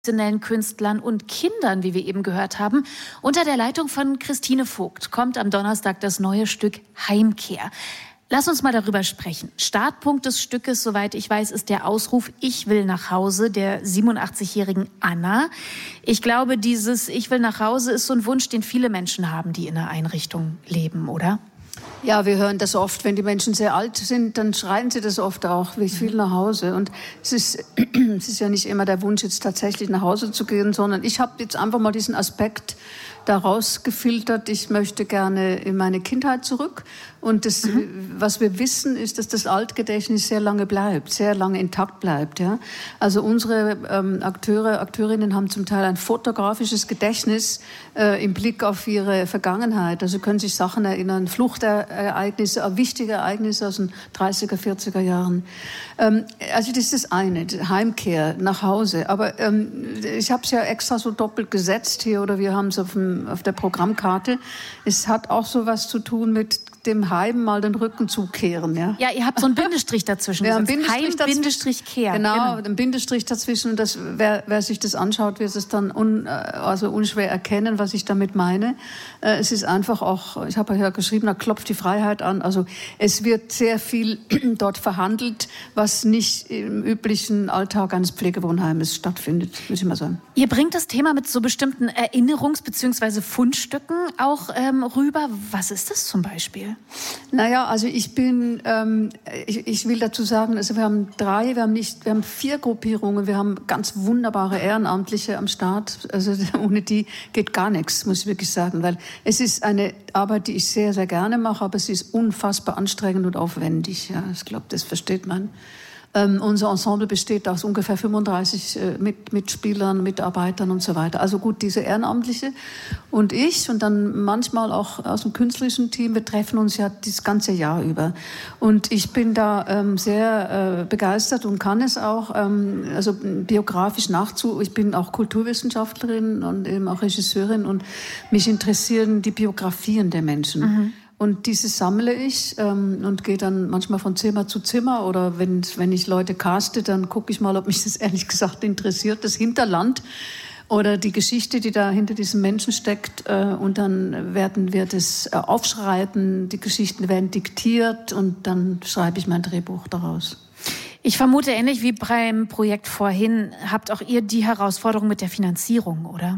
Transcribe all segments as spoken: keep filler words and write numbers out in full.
Künstlern und Kindern, wie wir eben gehört haben. Unter der Leitung von Christine Vogt kommt am Donnerstag das neue Stück Heimkehr. Lass uns mal darüber sprechen. Startpunkt des Stückes, soweit ich weiß, ist der Ausruf "Ich will nach Hause" der siebenundachtzigjährigen Anna. Ich glaube, dieses "Ich will nach Hause" ist so ein Wunsch, den viele Menschen haben, die in einer Einrichtung leben, oder? Ja, wir hören das oft. Wenn die Menschen sehr alt sind, dann schreien sie das oft auch, ich will nach Hause. Und es ist, es ist ja nicht immer der Wunsch, jetzt tatsächlich nach Hause zu gehen, sondern ich habe jetzt einfach mal diesen Aspekt daraus gefiltert. Ich möchte gerne in meine Kindheit zurück. Und das, mhm. was wir wissen, ist, dass das Altgedächtnis sehr lange bleibt, sehr lange intakt bleibt. Ja? Also unsere ähm, Akteure, Akteurinnen haben zum Teil ein fotografisches Gedächtnis äh, im Blick auf ihre Vergangenheit. Also können sich Sachen erinnern, Fluchtereignisse, wichtige Ereignisse aus den dreißiger, vierziger Jahren. Ähm, also das ist das eine, die Heimkehr nach Hause. Aber ähm, ich habe es ja extra so doppelt gesetzt hier, oder wir haben es auf, dem, auf der Programmkarte. Es hat auch so was zu tun mit dem Heim mal den Rücken zukehren. Ja, ja, ihr habt so einen Bindestrich dazwischen. Ja, ein Bindestrich Heim, Bindestrich, Kehr. Genau, genau, ein Bindestrich dazwischen. Das, wer, wer sich das anschaut, wird es dann un, also unschwer erkennen, was ich damit meine. Es ist einfach auch, ich habe ja geschrieben, da klopft die Freiheit an. Also es wird sehr viel dort verhandelt, was nicht im üblichen Alltag eines Pflegewohnheimes stattfindet, würde ich mal sagen. Ihr bringt das Thema mit so bestimmten Erinnerungs- bzw. Fundstücken auch ähm, rüber. Was ist das zum Beispiel? Naja, also ich bin, ähm, ich, ich will dazu sagen, also wir haben drei, wir haben nicht, wir haben vier Gruppierungen, wir haben ganz wunderbare Ehrenamtliche am Start. Also ohne die geht gar nichts, muss ich wirklich sagen, weil es ist eine Arbeit, die ich sehr, sehr gerne mache, aber sie ist unfassbar anstrengend und aufwendig. Ja, ich glaube, das versteht man. Ähm, unser Ensemble besteht aus ungefähr fünfunddreißig äh, mit, Mitspielern, Mitarbeitern und so weiter. Also gut, diese Ehrenamtliche und ich und dann manchmal auch aus dem künstlerischen Team, wir treffen uns ja das ganze Jahr über. Und ich bin da ähm, sehr äh, begeistert und kann es auch, ähm, also biografisch nachzu. Ich bin auch Kulturwissenschaftlerin und eben auch Regisseurin und mich interessieren die Biografien der Menschen. Mhm. Und diese sammle ich ähm, und gehe dann manchmal von Zimmer zu Zimmer. Oder wenn, wenn ich Leute caste, dann gucke ich mal, ob mich das ehrlich gesagt interessiert, das Hinterland oder die Geschichte, die da hinter diesen Menschen steckt. Äh, und dann werden wir das äh, aufschreiben, die Geschichten werden diktiert und dann schreibe ich mein Drehbuch daraus. Ich vermute, ähnlich wie beim Projekt vorhin, habt auch ihr die Herausforderung mit der Finanzierung, oder?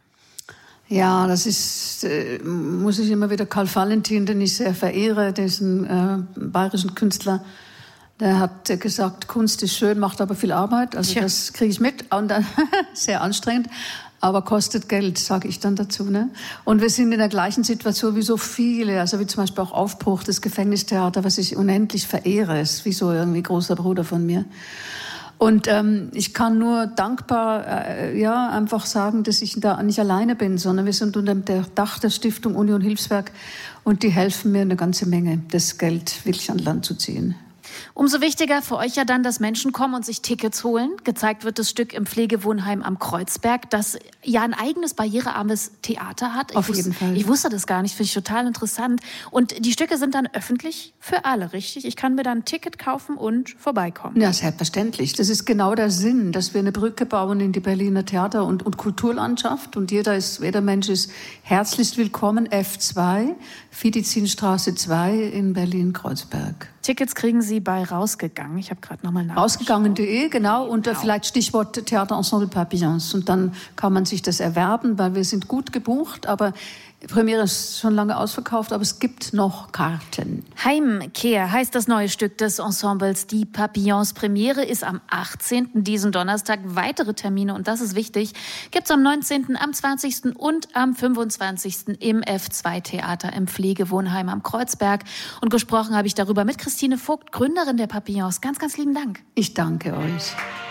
Ja, das ist, äh, muss ich immer wieder, Karl Valentin, den ich sehr verehre, diesen äh, bayerischen Künstler, der hat gesagt, Kunst ist schön, macht aber viel Arbeit. Also Tja. Das kriege ich mit, und dann sehr anstrengend, aber kostet Geld, sage ich dann dazu. Ne? Und wir sind in der gleichen Situation wie so viele, also wie zum Beispiel auch Aufbruch, das Gefängnistheater, was ich unendlich verehre, ist wie so irgendwie großer Bruder von mir. Und ähm, ich kann nur dankbar äh, ja, einfach sagen, dass ich da nicht alleine bin, sondern wir sind unter dem Dach der Stiftung Union Hilfswerk und die helfen mir eine ganze Menge, das Geld wirklich an Land zu ziehen. Umso wichtiger für euch ja dann, dass Menschen kommen und sich Tickets holen. Gezeigt wird das Stück im Pflegewohnheim am Kreuzberg, das ja ein eigenes barrierearmes Theater hat. Ich Auf wusste, jeden Fall. Ich wusste das gar nicht, finde ich total interessant. Und die Stücke sind dann öffentlich für alle, richtig? Ich kann mir dann ein Ticket kaufen und vorbeikommen. Ja, selbstverständlich. Das ist genau der Sinn, dass wir eine Brücke bauen in die Berliner Theater- und, und Kulturlandschaft. Und jeder ist, jeder Mensch ist herzlichst willkommen. F zwei, Fidizinstraße zwei in Berlin-Kreuzberg. Tickets kriegen Sie bei Rausgegangen. Ich habe gerade nochmal nachgeschaut. Rausgegangen punkt de, genau. Und genau. Vielleicht Stichwort Theaterensemble Papillons. Und dann kann man sich das erwerben, weil wir sind gut gebucht. Aber die Premiere ist schon lange ausverkauft, aber es gibt noch Karten. Heimkehr heißt das neue Stück des Ensembles Die Papillons. Premiere ist am achtzehnten diesen Donnerstag. Weitere Termine, und das ist wichtig, gibt's am neunzehnten, am zwanzigsten und am fünfundzwanzigsten im F zwei Theater im Pflegewohnheim am Kreuzberg. Und gesprochen habe ich darüber mit Christine Vogt, Gründerin der Papillons. Ganz, ganz lieben Dank. Ich danke euch.